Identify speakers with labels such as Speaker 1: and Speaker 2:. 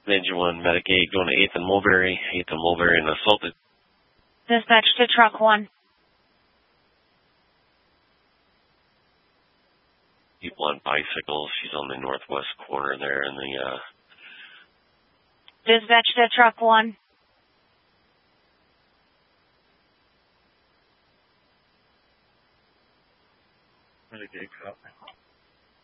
Speaker 1: Engine 1, Medic 8, going to 8th and Mulberry. 8th and Mulberry and assaulted.
Speaker 2: Dispatch to truck 1.
Speaker 1: People on bicycles. She's on the northwest corner there in the,
Speaker 2: Dispatch to truck 1.
Speaker 3: Medic 8, copy.